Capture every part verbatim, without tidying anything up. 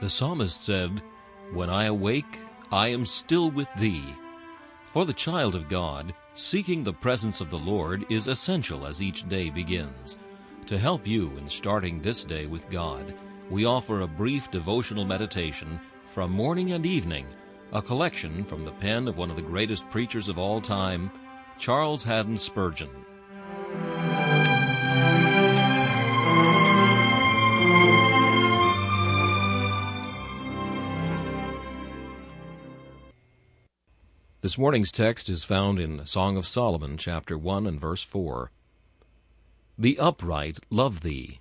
The psalmist said, "When I awake, I am still with thee." For the child of God, seeking the presence of the Lord is essential as each day begins. To help you in starting this day with God, we offer a brief devotional meditation from morning and evening, a collection from the pen of one of the greatest preachers of all time, Charles Haddon Spurgeon. This morning's text is found in Song of Solomon, chapter one and verse four. The upright love thee.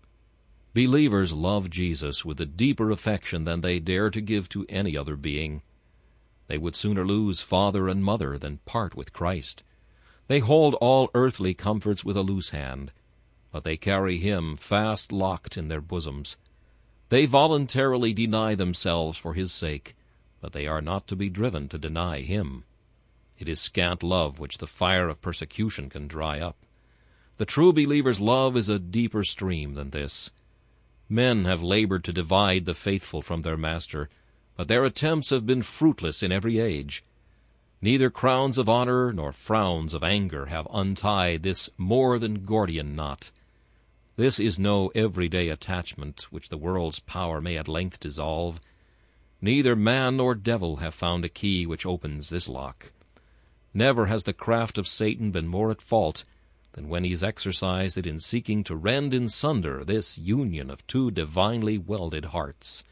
Believers love Jesus with a deeper affection than they dare to give to any other being. They would sooner lose father and mother than part with Christ. They hold all earthly comforts with a loose hand, but they carry him fast locked in their bosoms. They voluntarily deny themselves for his sake, but they are not to be driven to deny him. It is scant love which the fire of persecution can dry up. The true believer's love is a deeper stream than this. Men have labored to divide the faithful from their master, but their attempts have been fruitless in every age. Neither crowns of honor nor frowns of anger have untied this more than Gordian knot. This is no everyday attachment which the world's power may at length dissolve. Neither man nor devil have found a key which opens this lock. Never has the craft of Satan been more at fault than when he's exercised it in seeking to rend in sunder this union of two divinely welded hearts.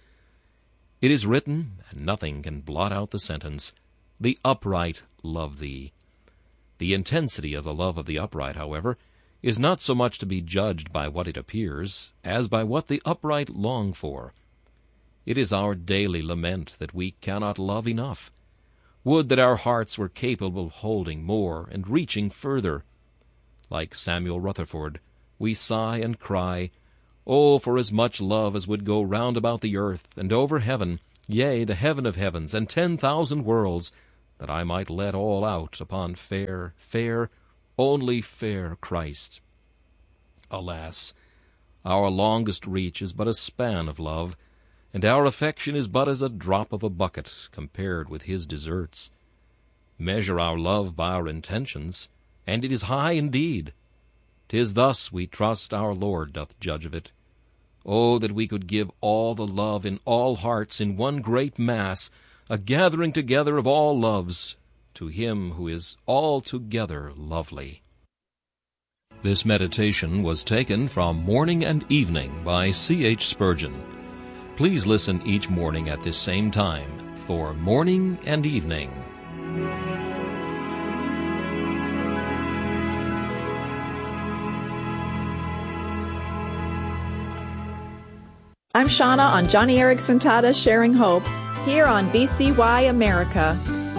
It is written, and nothing can blot out the sentence, "The upright love thee." The intensity of the love of the upright, however, is not so much to be judged by what it appears, as by what the upright long for. It is our daily lament that we cannot love enough. Would that our hearts were capable of holding more and reaching further. Like Samuel Rutherford, we sigh and cry, "Oh, for as much love as would go round about the earth, and over heaven, yea, the heaven of heavens, and ten thousand worlds, that I might let all out upon fair, fair, only fair Christ." Alas, our longest reach is but a span of love, and our affection is but as a drop of a bucket compared with his deserts. Measure our love by our intentions, and it is high indeed. 'Tis thus we trust our Lord doth judge of it. Oh, that we could give all the love in all hearts in one great mass, a gathering together of all loves, to him who is altogether lovely. This meditation was taken from Morning and Evening by C H Spurgeon. Please listen each morning at this same time for Morning and Evening. I'm Shauna on Johnny Erickson Tata Sharing Hope, here on V C Y America.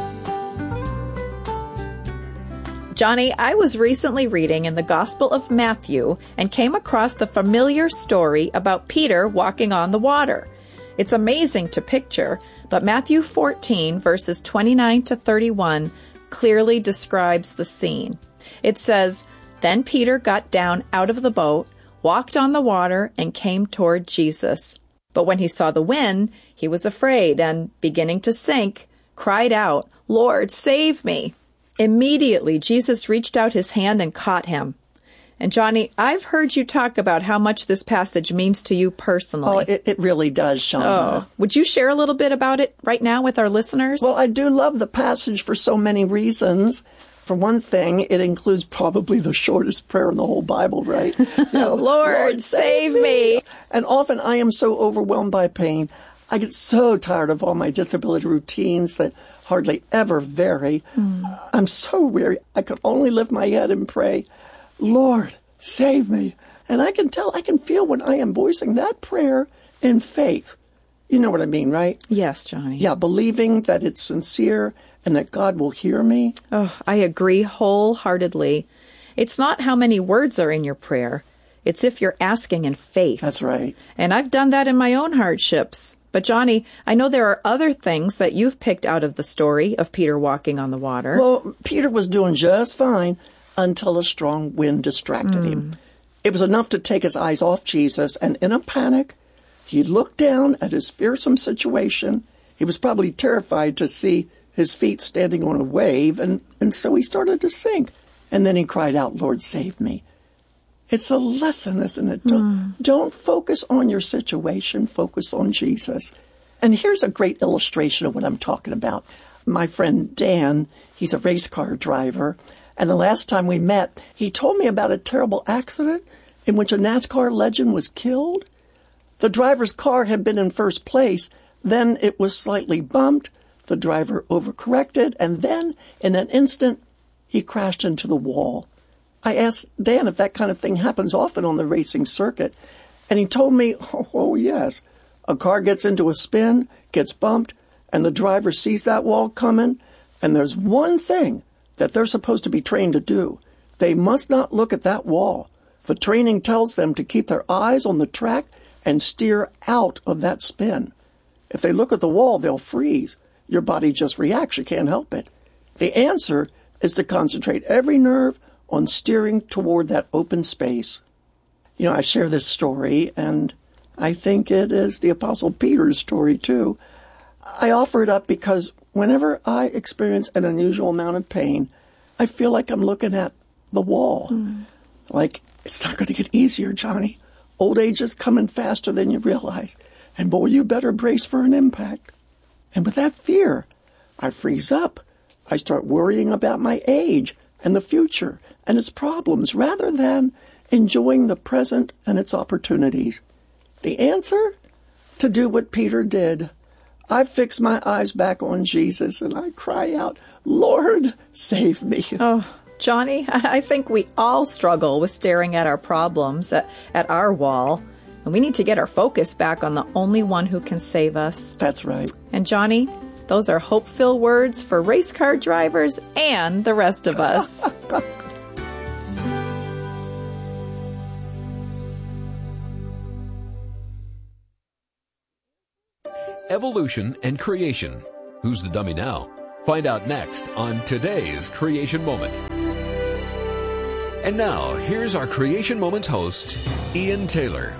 Johnny, I was recently reading in the Gospel of Matthew and came across the familiar story about Peter walking on the water. It's amazing to picture, but Matthew fourteen, verses twenty-nine to thirty-one, clearly describes the scene. It says, "Then Peter got down out of the boat, walked on the water, and came toward Jesus. But when he saw the wind, he was afraid, and, beginning to sink, cried out, 'Lord, save me!' Immediately, Jesus reached out his hand and caught him." And Johnny, I've heard you talk about how much this passage means to you personally. Oh, it, it really does, Shauna. Oh, would you share a little bit about it right now with our listeners? Well, I do love the passage for so many reasons. For one thing, it includes probably the shortest prayer in the whole Bible, right? You know, Lord, Lord, save me. me. And often I am so overwhelmed by pain. I get so tired of all my disability routines that hardly ever vary. Mm. I'm so weary. I could only lift my head and pray, "Lord, save me." And I can tell, I can feel when I am voicing that prayer in faith. You know what I mean, right? Yes, Johnny. Yeah, believing that it's sincere and that God will hear me. Oh, I agree wholeheartedly. It's not how many words are in your prayer. It's if you're asking in faith. That's right. And I've done that in my own hardships. But Johnny, I know there are other things that you've picked out of the story of Peter walking on the water. Well, Peter was doing just fine until a strong wind distracted mm. him. It was enough to take his eyes off Jesus, and in a panic, He looked down at his fearsome situation. He was probably terrified to see his feet standing on a wave, and, and so he started to sink. And then he cried out, "Lord, save me." It's a lesson, isn't it? Don't, mm. don't focus on your situation, focus on Jesus. And here's a great illustration of what I'm talking about. My friend Dan, he's a race car driver, and the last time we met, he told me about a terrible accident in which a NASCAR legend was killed. The driver's car had been in first place, then it was slightly bumped, the driver overcorrected, and then, in an instant, he crashed into the wall. I asked Dan if that kind of thing happens often on the racing circuit, and he told me, oh, oh yes, a car gets into a spin, gets bumped, and the driver sees that wall coming, and there's one thing that they're supposed to be trained to do. They must not look at that wall. The training tells them to keep their eyes on the track and steer out of that spin. If they look at the wall, they'll freeze. Your body just reacts. You can't help it. The answer is to concentrate every nerve on steering toward that open space. You know, I share this story, and I think it is the Apostle Peter's story, too. I offer it up because whenever I experience an unusual amount of pain, I feel like I'm looking at the wall. Mm. Like, it's not going to get easier, Johnny. Old age is coming faster than you realize. And boy, you better brace for an impact. And with that fear, I freeze up. I start worrying about my age and the future and its problems rather than enjoying the present and its opportunities. The answer? To do what Peter did. I fix my eyes back on Jesus and I cry out, "Lord, save me." Oh, Johnny, I think we all struggle with staring at our problems, at, at our wall. And we need to get our focus back on the only one who can save us. That's right. And Johnny, those are hope-filled words for race car drivers and the rest of us. Evolution and creation. Who's the dummy now? Find out next on today's Creation Moment. And now, here's our Creation Moments host, Ian Taylor.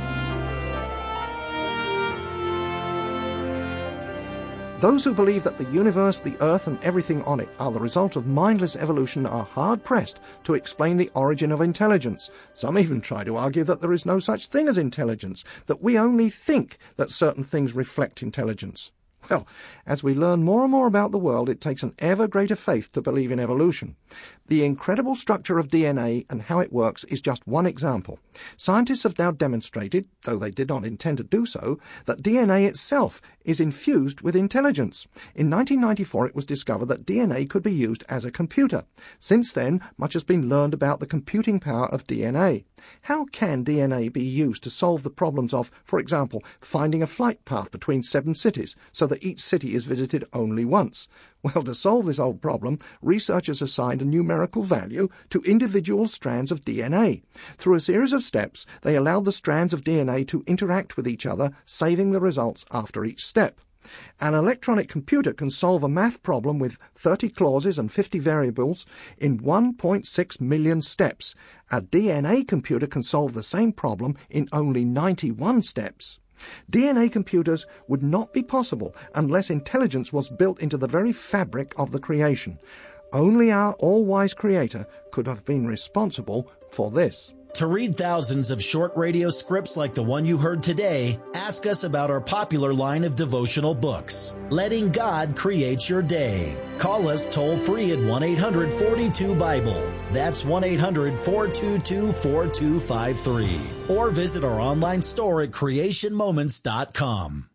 Those who believe that the universe, the earth, and everything on it are the result of mindless evolution are hard-pressed to explain the origin of intelligence. Some even try to argue that there is no such thing as intelligence, that we only think that certain things reflect intelligence. Well, as we learn more and more about the world, it takes an ever greater faith to believe in evolution. The incredible structure of D N A and how it works is just one example. Scientists have now demonstrated, though they did not intend to do so, that D N A itself is infused with intelligence. In nineteen ninety-four, it was discovered that D N A could be used as a computer. Since then, much has been learned about the computing power of D N A. How can D N A be used to solve the problems of, for example, finding a flight path between seven cities so that each city is visited only once? Well, to solve this old problem, researchers assigned a numerical value to individual strands of D N A. Through a series of steps, they allowed the strands of D N A to interact with each other, saving the results after each step. An electronic computer can solve a math problem with thirty clauses and fifty variables in one point six million steps. A D N A computer can solve the same problem in only ninety-one steps. D N A computers would not be possible unless intelligence was built into the very fabric of the creation. Only our all-wise Creator could have been responsible for this. To read thousands of short radio scripts like the one you heard today, ask us about our popular line of devotional books, Letting God Create Your Day. Call us toll-free at one eight hundred four two Bible. That's one eight hundred four two two four two five three. Or visit our online store at creation moments dot com.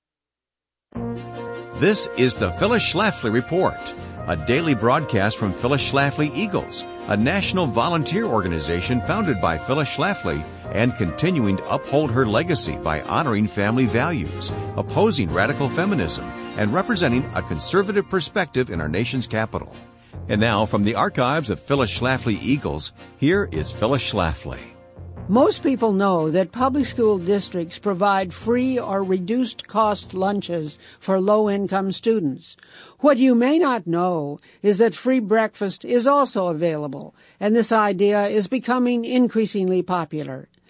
This is the Phyllis Schlafly Report, a daily broadcast from Phyllis Schlafly Eagles, a national volunteer organization founded by Phyllis Schlafly and continuing to uphold her legacy by honoring family values, opposing radical feminism, and representing a conservative perspective in our nation's capital. And now, from the archives of Phyllis Schlafly Eagles, here is Phyllis Schlafly. Most people know that public school districts provide free or reduced-cost lunches for low-income students. What you may not know is that free breakfast is also available, and this idea is becoming increasingly popular.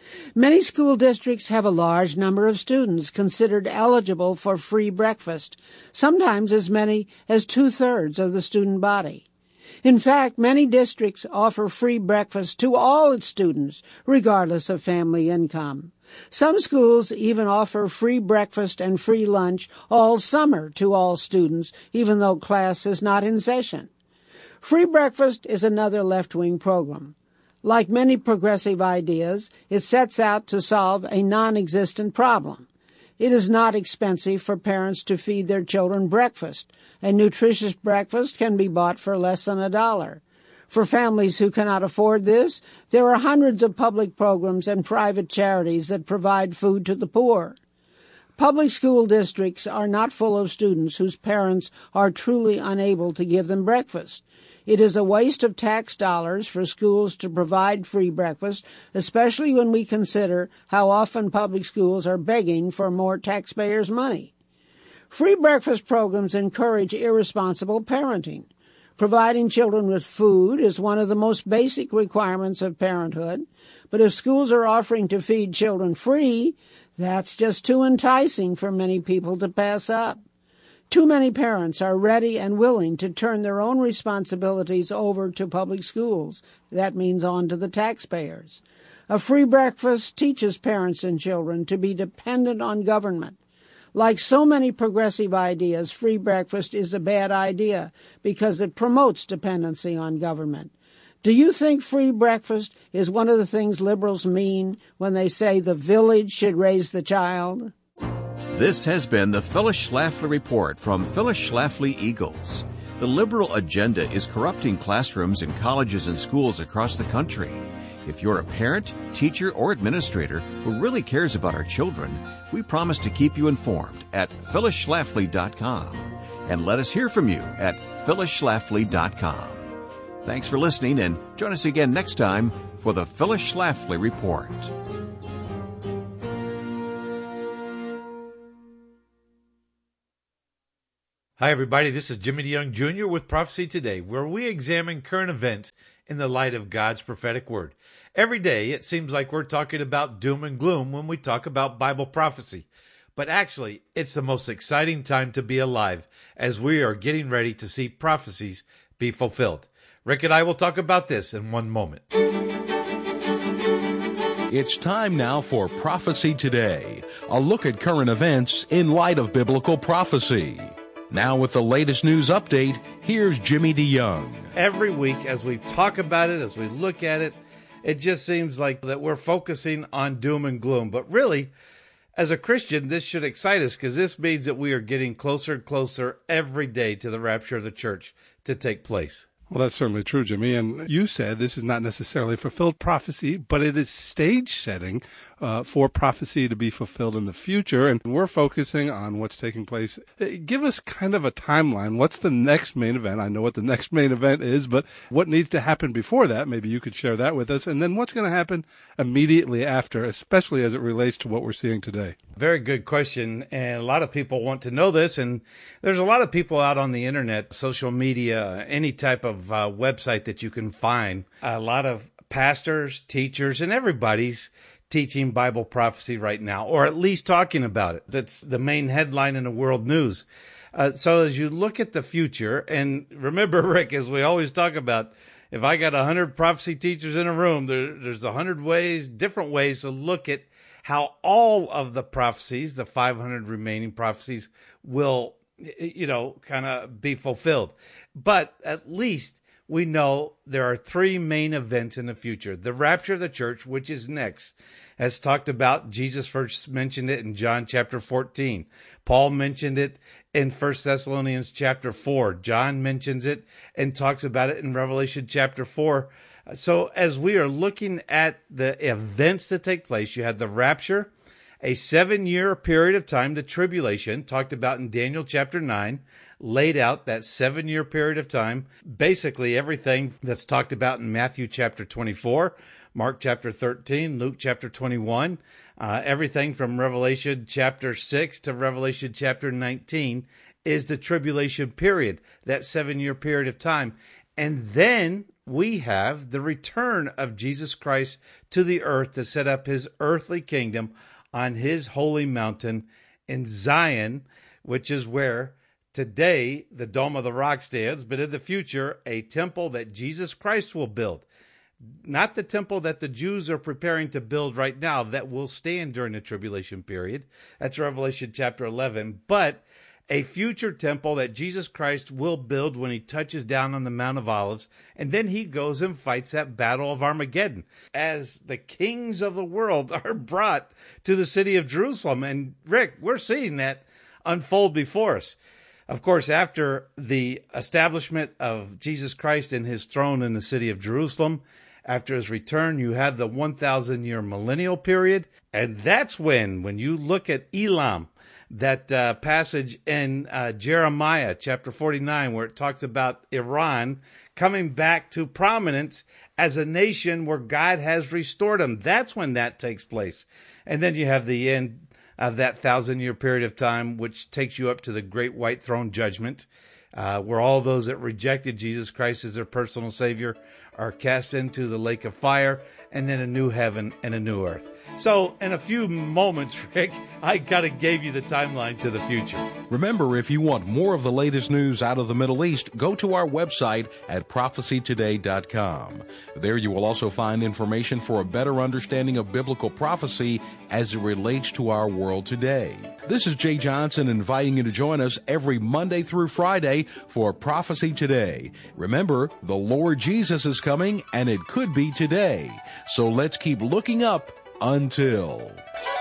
Many school districts have a large number of students considered eligible for free breakfast, sometimes as many as two-thirds of the student body. In fact, many districts offer free breakfast to all its students, regardless of family income. Some schools even offer free breakfast and free lunch all summer to all students, even though class is not in session. Free breakfast is another left-wing program. Like many progressive ideas, it sets out to solve a non-existent problem. It is not expensive for parents to feed their children breakfast. A nutritious breakfast can be bought for less than a dollar. For families who cannot afford this, there are hundreds of public programs and private charities that provide food to the poor. Public school districts are not full of students whose parents are truly unable to give them breakfast. It is a waste of tax dollars for schools to provide free breakfast, especially when we consider how often public schools are begging for more taxpayers' money. Free breakfast programs encourage irresponsible parenting. Providing children with food is one of the most basic requirements of parenthood, but if schools are offering to feed children free, that's just too enticing for many people to pass up. Too many parents are ready and willing to turn their own responsibilities over to public schools. That means on to the taxpayers. A free breakfast teaches parents and children to be dependent on government. Like so many progressive ideas, free breakfast is a bad idea because it promotes dependency on government. Do you think free breakfast is one of the things liberals mean when they say the village should raise the child? This has been the Phyllis Schlafly Report from Phyllis Schlafly Eagles. The liberal agenda is corrupting classrooms in colleges and schools across the country. If you're a parent, teacher, or administrator who really cares about our children, we promise to keep you informed at phyllis schlafly dot com. And let us hear from you at phyllis schlafly dot com. Thanks for listening, and join us again next time for the Phyllis Schlafly Report. Hi, everybody. This is Jimmy DeYoung Junior with Prophecy Today, where we examine current events in the light of God's prophetic word. Every day, it seems like we're talking about doom and gloom when we talk about Bible prophecy. But actually, it's the most exciting time to be alive as we are getting ready to see prophecies be fulfilled. Rick and I will talk about this in one moment. It's time now for Prophecy Today, a look at current events in light of biblical prophecy. Now with the latest news update, here's Jimmy DeYoung. Every week as we talk about it, as we look at it, it just seems like that we're focusing on doom and gloom. But really, as a Christian, this should excite us because this means that we are getting closer and closer every day to the rapture of the church to take place. Well, that's certainly true, Jimmy. And you said this is not necessarily fulfilled prophecy, but it is stage setting uh, for prophecy to be fulfilled in the future. And we're focusing on what's taking place. Give us kind of a timeline. What's the next main event? I know what the next main event is, but what needs to happen before that? Maybe you could share that with us. And then what's going to happen immediately after, especially as it relates to what we're seeing today? Very good question. And a lot of people want to know this. And there's a lot of people out on the internet, social media, any type of uh, website that you can find. A lot of pastors, teachers, and everybody's teaching Bible prophecy right now, or at least talking about it. That's the main headline in the world news. Uh, so as you look at the future, and remember, Rick, as we always talk about, if I got one hundred prophecy teachers in a room, there, there's one hundred ways, different ways to look at how all of the prophecies, the five hundred remaining prophecies, will, you know, kind of be fulfilled. But at least we know there are three main events in the future. The rapture of the church, which is next, as talked about. Jesus first mentioned it in John chapter fourteen. Paul mentioned it in First Thessalonians chapter four. John mentions it and talks about it in Revelation chapter four. So as we are looking at the events that take place, you had the rapture, a seven-year period of time, the tribulation, talked about in Daniel chapter nine, laid out that seven-year period of time, basically everything that's talked about in Matthew chapter twenty-four, Mark chapter thirteen, Luke chapter twenty-one, uh, everything from Revelation chapter six to Revelation chapter nineteen is the tribulation period, that seven-year period of time. And then we have the return of Jesus Christ to the earth to set up his earthly kingdom on his holy mountain in Zion, which is where today the Dome of the Rock stands, but in the future, a temple that Jesus Christ will build. Not the temple that the Jews are preparing to build right now that will stand during the tribulation period. That's Revelation chapter eleven. But a future temple that Jesus Christ will build when he touches down on the Mount of Olives. And then he goes and fights that battle of Armageddon as the kings of the world are brought to the city of Jerusalem. And Rick, we're seeing that unfold before us. Of course, after the establishment of Jesus Christ and his throne in the city of Jerusalem, after his return, you have the one thousand year millennial period. And that's when, when you look at Elam, that uh, passage in uh, Jeremiah chapter forty-nine, where it talks about Iran coming back to prominence as a nation where God has restored them. That's when that takes place. And then you have the end of that thousand year period of time, which takes you up to the great white throne judgment, uh, where all those that rejected Jesus Christ as their personal Savior are cast into the lake of fire, and then a new heaven and a new earth. So in a few moments, Rick, I kind of gave you the timeline to the future. Remember, if you want more of the latest news out of the Middle East, go to our website at prophecy today dot com. There you will also find information for a better understanding of biblical prophecy as it relates to our world today. This is Jay Johnson inviting you to join us every Monday through Friday for Prophecy Today. Remember, the Lord Jesus is coming, and it could be today. So let's keep looking up until...